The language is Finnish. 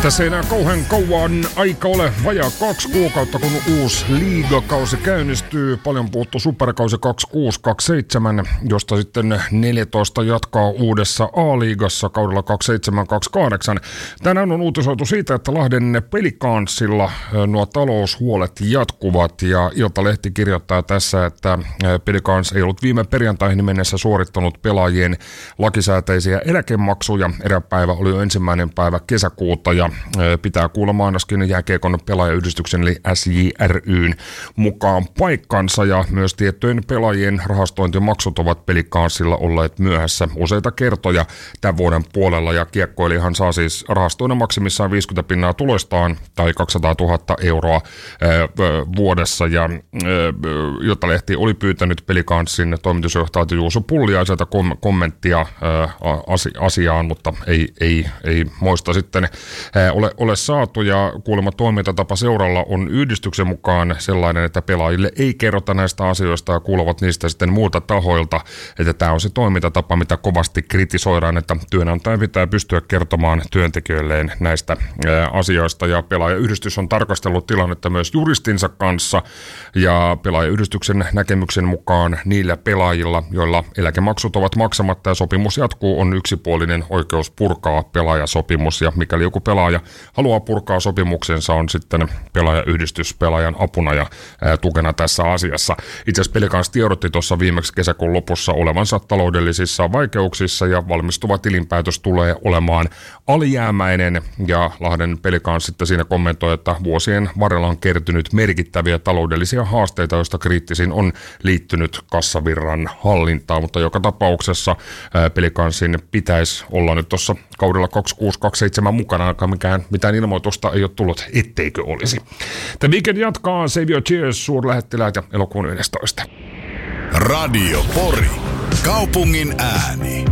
Tässä ei enää kauhean kauan aika ole, vajaa 2 kuukautta, kun uusi liigakausi käynnistyy. Paljon puhuttu superkausi 26-27, josta sitten 14 jatkaa uudessa A-liigassa kaudella 27-28. Tänään on uutisoitu siitä, että Lahden Pelicansilla nuo taloushuolet jatkuvat, ja Iltalehti kirjoittaa tässä, että Pelicans ei ollut viime perjantaihin mennessä suorittanut pelaajien lakisääteisiä eläkemaksuja. Eräpäivä oli jo 1. päivä kesäkuuta, ja pitää kuulla ainakin jääkiekon pelaajayhdistyksen eli SJRY:n mukaan paikkansa, ja myös tiettyjen pelaajien rahastointimaksut ovat Pelicansilla olleet myöhässä useita kertoja tämän vuoden puolella, ja kiekkoilijahan saa siis rahastoida maksimissaan 50% tuloistaan tai 200 000 euroa vuodessa, ja Iltalehti oli pyytänyt Pelicansin toimitusjohtajalta Juuso Pulliaiselta kommenttia asiaan, mutta ei moista sitten ole saatu, ja kuulemma toimintatapa seuralla on yhdistyksen mukaan sellainen, että pelaajille ei kerrota näistä asioista ja kuuluvat niistä sitten muilta tahoilta, että tämä on se toimintatapa, mitä kovasti kritisoidaan, että työnantaja pitää pystyä kertomaan työntekijöilleen näistä asioista, ja pelaajayhdistys on tarkastellut tilannetta myös juristinsa kanssa, ja pelaajayhdistyksen näkemyksen mukaan niillä pelaajilla, joilla eläkemaksut ovat maksamatta ja sopimus jatkuu, on yksipuolinen oikeus purkaa pelaajasopimus, ja mikäli joku pelaaja haluaa purkaa sopimuksensa, on sitten pelaajayhdistys pelaajan apuna ja tukena tässä asiassa. Itse asiassa Pelicans tiedotti tuossa viimeksi kesäkuun lopussa olevansa taloudellisissa vaikeuksissa, ja valmistuva tilinpäätös tulee olemaan alijäämäinen, ja Lahden Pelicans sitten siinä kommentoi, että vuosien varrella on kertynyt merkittäviä taloudellisia haasteita, joista kriittisin on liittynyt kassavirran hallintaan, mutta joka tapauksessa Pelicansin pitäisi olla nyt tuossa kaudella 26-27 mukana, aika mitään ilmoitusta ei ole tullut, etteikö olisi. Tämä Weekend jatkaa Save Your Tears, suurlähettiläät ja elokuun 11. Radio Pori, kaupungin ääni.